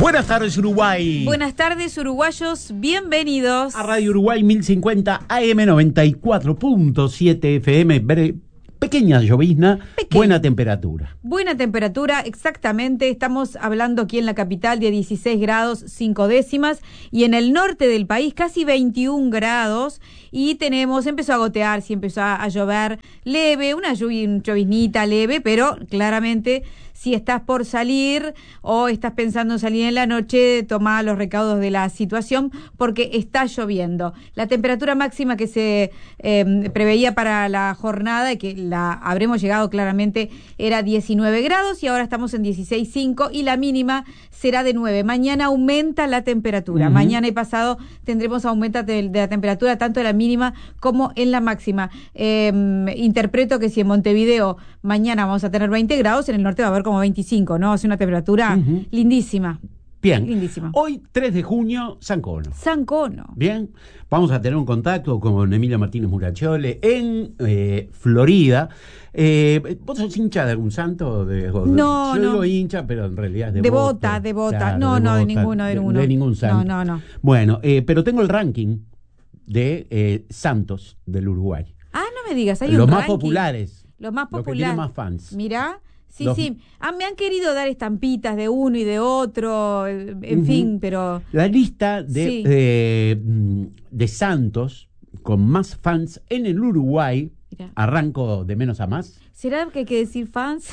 Buenas tardes, Uruguay. Buenas tardes, uruguayos. Bienvenidos a Radio Uruguay 1050 AM 94.7 FM. Pequeña llovizna, buena temperatura. Buena temperatura, exactamente. Estamos hablando aquí en la capital de 16 grados 5 décimas y en el norte del país casi 21 grados. Y empezó a gotear, sí, empezó a llover leve, una lloviznita leve, pero claramente si estás por salir o estás pensando en salir en la noche, toma los recaudos de la situación porque está lloviendo. La temperatura máxima que se preveía para la jornada y que la habremos llegado claramente era 19 grados y ahora estamos en 16,5 y la mínima será de 9. Mañana aumenta la temperatura. Mañana y pasado tendremos aumento de la temperatura tanto en la mínima como en la máxima. Interpreto que si en Montevideo mañana vamos a tener 20 grados, en el norte va a haber como 25, ¿no? Es una temperatura lindísima. Bien, lindísima. Hoy 3 de junio, San Cono. San Cono. Bien, vamos a tener un contacto con Emilio Martínez Murachole en Florida. ¿Vos sos hincha de algún santo? No, yo no. digo hincha, pero en realidad es Devota. Claro, No, de devota, ninguno. De ningún santo. No. Bueno, pero tengo el ranking de santos del Uruguay. Ah, no me digas, hay los un más ranking. populares. Los más populares. Los que tienen más fans. Mirá. Sí. Me han querido dar estampitas de uno y de otro, en fin, pero... La lista de santos con más fans en el Uruguay, mirá. Arranco de menos a más. ¿Será que hay que decir fans?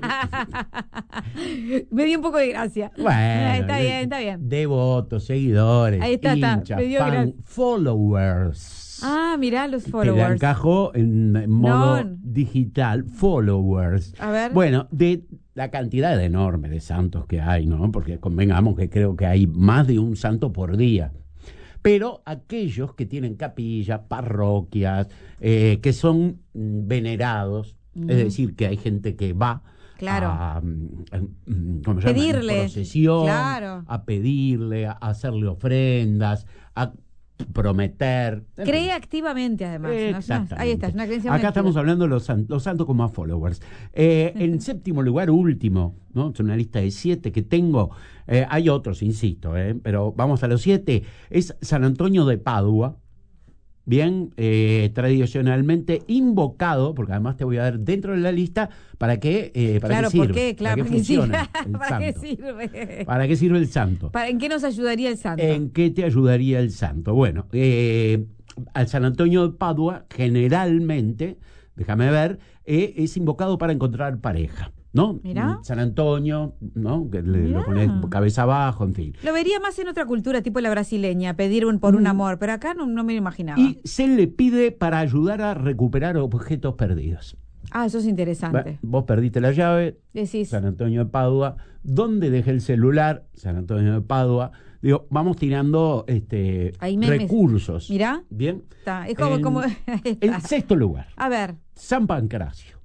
Me dio un poco de gracia. Bueno, está bien. Devotos, seguidores, ahí está, hinchas, me dio fan, followers. Ah, mirá los Que followers. le encajó en modo digital, followers. A ver. Bueno, de la cantidad enorme de santos que hay, ¿no? Porque convengamos que creo que hay más de un santo por día. Pero aquellos que tienen capillas, parroquias, que son venerados, es decir, que hay gente que va a pedirle, procesión, claro, a pedirle, a hacerle ofrendas, a prometer. Cree activamente, además. Exactamente. Ahí está, es una creencia. Acá estamos hablando de los santos con más followers. En séptimo lugar, último, ¿no? Es una lista de 7 que tengo. Hay otros, insisto, pero vamos a los 7. Es San Antonio de Padua. Bien, tradicionalmente invocado, porque además te voy a dar dentro de la lista para qué sirve. ¿Para qué funciona el ¿Para qué sirve? ¿Para qué sirve el santo? ¿En qué nos ayudaría el santo? ¿En qué te ayudaría el santo? Bueno, al San Antonio de Padua generalmente, déjame ver, es invocado para encontrar pareja, ¿no? Mirá. San Antonio, ¿no? Que lo pone cabeza abajo, en fin. Lo vería más en otra cultura, tipo la brasileña, pedir por un amor, pero acá no me lo imaginaba. Y se le pide para ayudar a recuperar objetos perdidos. Ah, eso es interesante. Vos perdiste la llave, decís. San Antonio de Padua. ¿Dónde dejé el celular? San Antonio de Padua. Digo, vamos tirando recursos. Mirá. Bien. Está. Es como en sexto lugar. A ver. San Pancracio,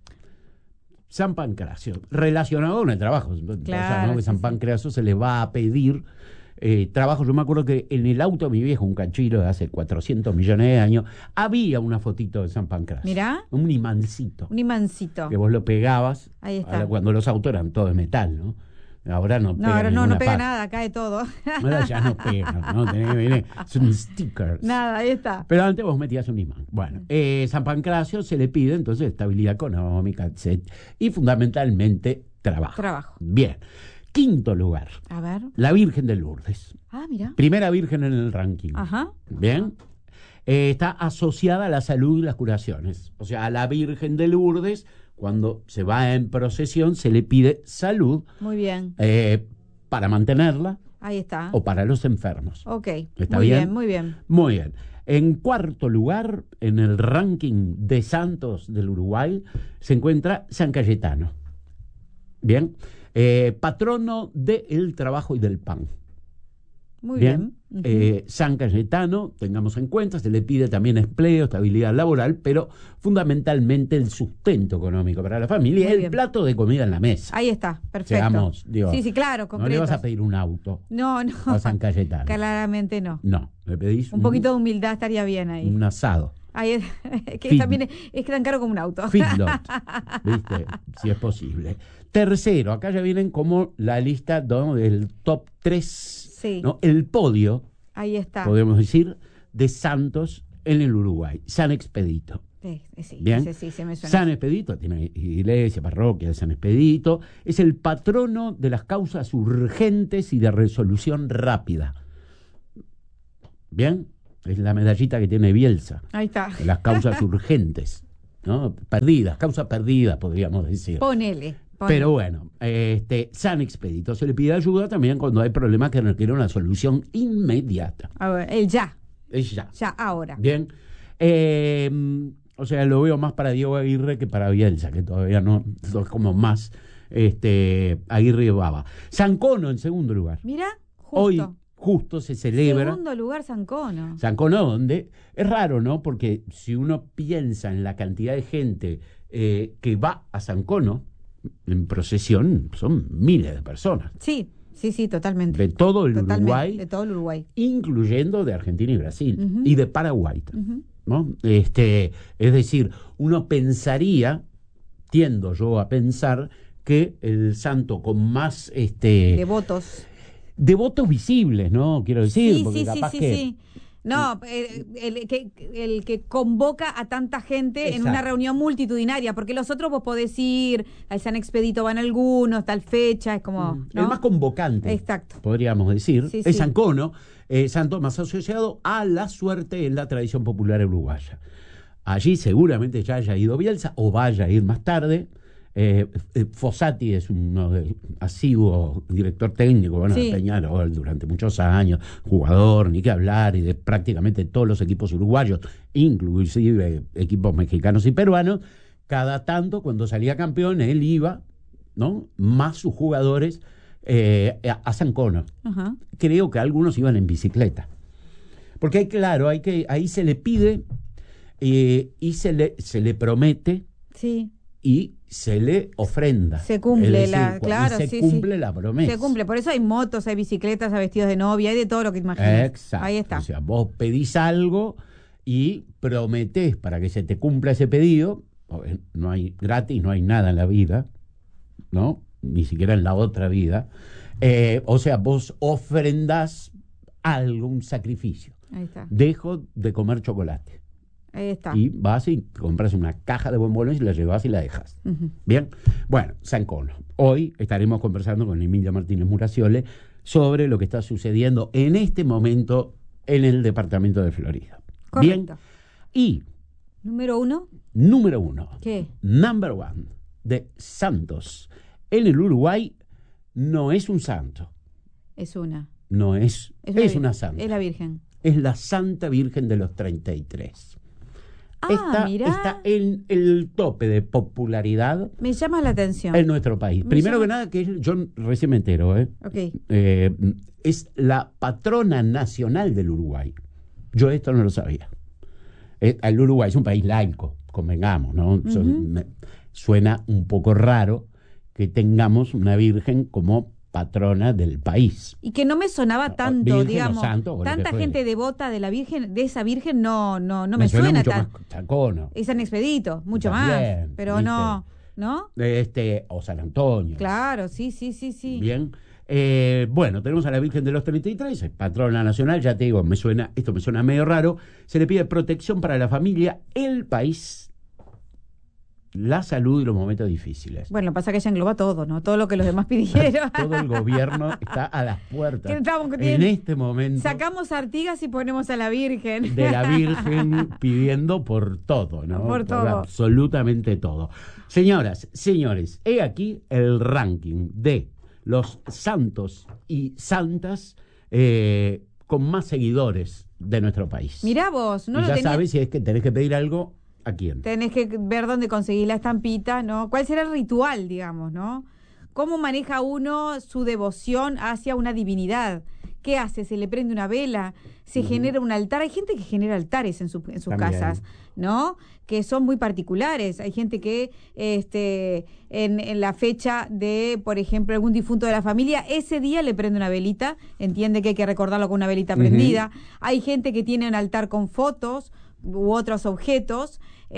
relacionado con el trabajo. Claro, ¿no? Que San Pancracio se le va a pedir trabajo. Yo me acuerdo que en el auto de mi viejo, un canchero de hace 400 millones de años, había una fotito de San Pancracio. Mirá. Un imancito. Que vos lo pegabas. Ahí está. Cuando los autos eran todos de metal, ¿no? Ahora no pega. Ahora no pega nada, cae todo. Ahora ya no pega, ¿no? Son stickers. Nada, ahí está. Pero antes vos metías un imán. Bueno, San Pancracio se le pide entonces estabilidad económica, etc. Y fundamentalmente trabajo. Bien. Quinto lugar. A ver. La Virgen de Lourdes. Ah, mira. Primera virgen en el ranking. Ajá. Bien. Está asociada a la salud y las curaciones. O sea, a la Virgen de Lourdes, cuando se va en procesión, se le pide salud. Muy bien. Para mantenerla. Ahí está. O para los enfermos. Ok. ¿Está muy bien? Muy bien. Muy bien. En cuarto lugar, en el ranking de santos del Uruguay, se encuentra San Cayetano. Bien. Patrono del trabajo y del pan. Muy bien. San Cayetano, tengamos en cuenta, se le pide también empleo, estabilidad laboral, pero fundamentalmente el sustento económico para la familia y el plato de comida en la mesa. Ahí está, perfecto. Seamos, digo, sí, claro, concretos. No le vas a pedir un auto a San Cayetano. Claramente no. No, le pedís un poquito de humildad estaría bien ahí. Un asado. Ahí que Feed- también es tan caro como un auto. Feedlot, ¿viste? Si es posible. Tercero, acá ya vienen como la lista, ¿no?, del top 3, Sí. ¿no? El podio, Ahí está. podemos decir, de santos en el Uruguay. San Expedito. Sí, Bien. ese sí, se me suena. San Expedito, tiene iglesia, parroquia de San Expedito, es el patrono de las causas urgentes y de resolución rápida. Bien, es la medallita que tiene Bielsa, Ahí está. de las causas urgentes, ¿no? Perdidas, causa perdida, podríamos decir. Ponele. Pero bueno, San Expedito se le pide ayuda también cuando hay problemas que requieren una solución inmediata. A ver, el ya. Es ya. Ya, ahora. Bien. O sea, lo veo más para Diego Aguirre que para Bielsa, que todavía no, es como más Aguirre y Baba. San Cono en segundo lugar. Mira, justo. Hoy justo se celebra Segundo lugar, San Cono. San Cono, donde es raro, ¿no? Porque si uno piensa en la cantidad de gente que va a San Cono en procesión, son miles de personas. Sí, totalmente. De todo el Totalmente, Uruguay, de todo el Uruguay. incluyendo de Argentina y Brasil, Ujú. y de Paraguay, ¿no? Es decir, uno pensaría, tiendo yo a pensar, que el santo con más Devotos. devotos visibles, ¿no? Quiero decir, Sí, porque sí, capaz sí, que sí. No, el que convoca a tanta gente en Exacto. una reunión multitudinaria, porque los otros vos podés ir, al San Expedito van algunos, tal fecha, es como... ¿no? el más convocante, Exacto. podríamos decir, Sí, es sí. San Cono, santo más asociado a la suerte en la tradición popular uruguaya. Allí seguramente ya haya ido Bielsa o vaya a ir más tarde. Fossati es un asiduo director técnico, bueno, Sí. de Peñarol durante muchos años, jugador, ni que hablar, y de prácticamente todos los equipos uruguayos, inclusive equipos mexicanos y peruanos. Cada tanto, cuando salía campeón, él iba, ¿no?, más sus jugadores a San Cono. Ajá. Creo que algunos iban en bicicleta. Porque claro, ahí se le pide y se le promete Sí. y se le ofrenda. Se cumple Es decir, claro, y se sí, cumple sí. la promesa. Se cumple, por eso hay motos, hay bicicletas, hay vestidos de novia, hay de todo lo que imaginas. Exacto. Ahí está. O sea, vos pedís algo y prometés para que se te cumpla ese pedido. No hay gratis, no hay nada en la vida, ¿no? Ni siquiera en la otra vida. O sea, vos ofrendás algo, un sacrificio. Ahí está. Dejo de comer chocolate. Ahí está. Y vas y compras una caja de bombones y la llevas y la dejas. Ujú. Bien, bueno, San Cono. Hoy estaremos conversando con Emilia Martínez Muraciole sobre lo que está sucediendo en este momento en el departamento de Florida. Bien, Correcto. y Número 1. número 1, ¿Qué? number 1 de santos en el Uruguay no es un santo, Es una. no es, la es Vir- una santa. Es la Virgen. Es la Santa Virgen de los 33. Ah, mirá. Está en el tope de popularidad Me llama la atención. en nuestro país. Me Primero llama- que nada, que yo recién me entero, Ok. es la patrona nacional del Uruguay. Yo esto no lo sabía. El Uruguay es un país laico, convengamos, ¿no? Suena un poco raro que tengamos una virgen como patrona del país. Y que no me sonaba tanto, Virgen o digamos. santo, o lo que Tanta fuere. gente devota de la Virgen, de esa Virgen, no me suena mucho tan. más San Cono. Es San Expedito, mucho También, más. Pero ¿viste? ¿no? O San Antonio. Claro, sí. Bien. Bueno, tenemos a la Virgen de los 33, es patrona nacional, ya te digo, esto me suena medio raro. Se le pide protección para la familia, el país, la salud y los momentos difíciles. Bueno, pasa que ella engloba todo, ¿no? Todo lo que los demás pidieron. Todo el gobierno está a las puertas. Que estamos- En este momento Sacamos Artigas y ponemos a la Virgen. de la Virgen pidiendo por todo, ¿no? Por todo. Absolutamente todo. Señoras, señores, he aquí el ranking de los santos y santas con más seguidores de nuestro país. Mirá vos, no y lo ya tenés. sabes si es que tenés que pedir algo, ¿a quién? Tenés que ver dónde conseguís la estampita, ¿no? ¿Cuál será el ritual, digamos, ¿no? ¿Cómo maneja uno su devoción hacia una divinidad? ¿Qué hace? ¿Se le prende una vela? ¿Se genera un altar? Hay gente que genera altares en sus También. casas, ¿no? Que son muy particulares. Hay gente que en la fecha de, por ejemplo, algún difunto de la familia, ese día le prende una velita, entiende que hay que recordarlo con una velita prendida. Hay gente que tiene un altar con fotos, u otros objetos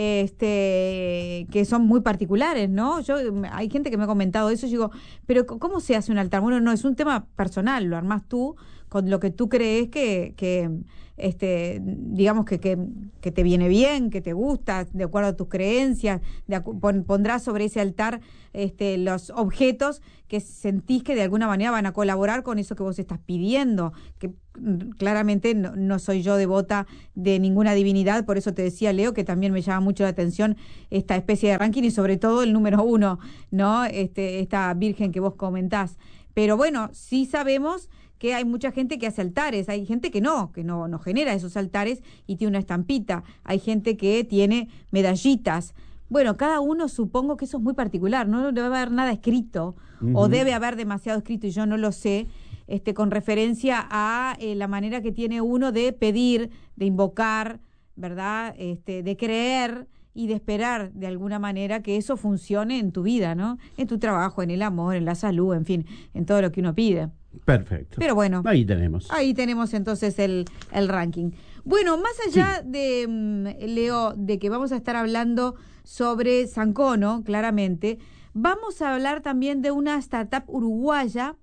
que son muy particulares, ¿no? Hay gente que me ha comentado eso y yo digo, pero ¿cómo se hace un altar? Bueno, no, es un tema personal, lo armás tú con lo que tú crees que digamos que te viene bien, que te gusta, de acuerdo a tus creencias, pondrás sobre ese altar los objetos que sentís que de alguna manera van a colaborar con eso que vos estás pidiendo, que claramente no soy yo devota de ninguna divinidad, por eso te decía, Leo, que también me llama mucho la atención esta especie de ranking y sobre todo el número 1, ¿no? Esta virgen que vos comentás. Pero bueno, sí sabemos que hay mucha gente que hace altares, hay gente que no genera esos altares y tiene una estampita, hay gente que tiene medallitas. Bueno, cada uno supongo que eso es muy particular, no debe haber nada escrito, o debe haber demasiado escrito y yo no lo sé, con referencia a la manera que tiene uno de pedir, de invocar, ¿verdad? De creer y de esperar de alguna manera que eso funcione en tu vida, ¿no? En tu trabajo, en el amor, en la salud, en fin, en todo lo que uno pide. Perfecto. Pero bueno, ahí tenemos entonces el ranking. Bueno, más allá de, Leo, de que vamos a estar hablando sobre Sancono, claramente, vamos a hablar también de una startup uruguaya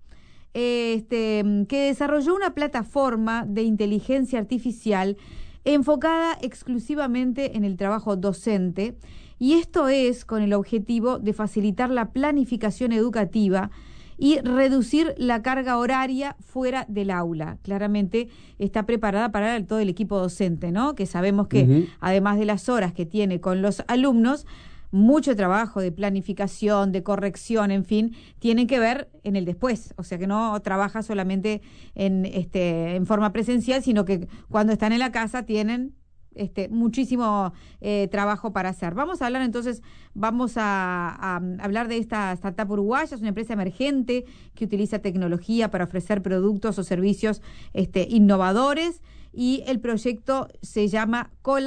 que desarrolló una plataforma de inteligencia artificial enfocada exclusivamente en el trabajo docente, y esto es con el objetivo de facilitar la planificación educativa y reducir la carga horaria fuera del aula. Claramente está preparada para todo el equipo docente, ¿no? Que sabemos que además de las horas que tiene con los alumnos, mucho trabajo de planificación, de corrección, en fin, tienen que ver en el después. O sea, que no trabaja solamente en forma presencial, sino que cuando están en la casa tienen muchísimo trabajo para hacer. Vamos a hablar entonces, vamos a hablar de esta startup uruguaya. Es una empresa emergente que utiliza tecnología para ofrecer productos o servicios innovadores, y el proyecto se llama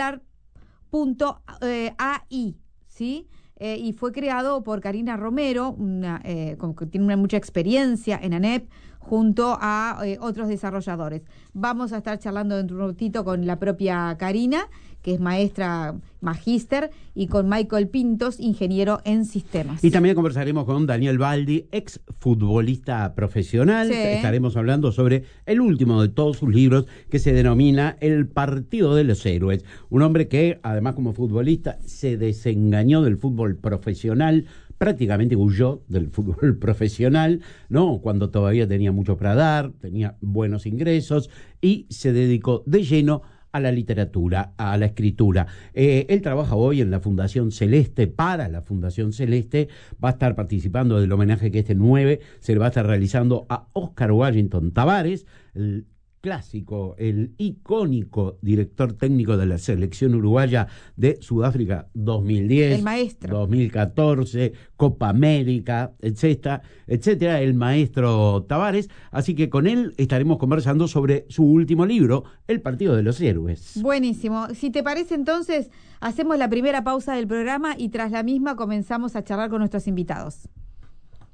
Collar.ai, ¿sí? Y fue creado por Karina Romero, que tiene mucha experiencia en ANEP, junto a otros desarrolladores. Vamos a estar charlando dentro de un ratito con la propia Karina, que es magíster, y con Michael Pintos, ingeniero en sistemas. Y también conversaremos con Daniel Baldi, ex futbolista profesional. Sí. Estaremos hablando sobre el último de todos sus libros, que se denomina El Partido de los Héroes. Un hombre que, además como futbolista, se desengañó del fútbol profesional, prácticamente huyó del fútbol profesional, ¿no? Cuando todavía tenía mucho para dar, tenía buenos ingresos, y se dedicó de lleno a la literatura, a la escritura. Él trabaja hoy en la Fundación Celeste, para la Fundación Celeste. Va a estar participando del homenaje que este 9 se le va a estar realizando a Oscar Washington Tabárez, el clásico, el icónico director técnico de la selección uruguaya de Sudáfrica 2010, el maestro, 2014, Copa América, etcétera, etcétera, el maestro Tabárez. Así que con él estaremos conversando sobre su último libro, El Partido de los Héroes. Buenísimo. Si te parece, entonces hacemos la primera pausa del programa y tras la misma comenzamos a charlar con nuestros invitados.